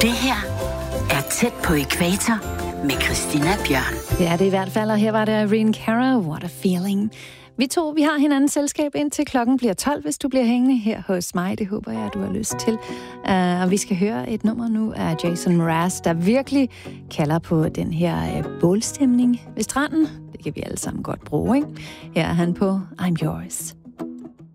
Det her er Tæt på ækvator med Christina Bjørn. Det er det i hvert fald, og her var det Irene Cara, What a Feeling. Vi har hinandens selskab indtil klokken bliver 12, hvis du bliver hængende her hos mig. Det håber jeg, du har lyst til. Og vi skal høre et nummer nu af Jason Mraz, der virkelig kalder på den her bålstemning ved stranden. Det kan vi alle sammen godt bruge, ikke? Her er han på I'm Yours.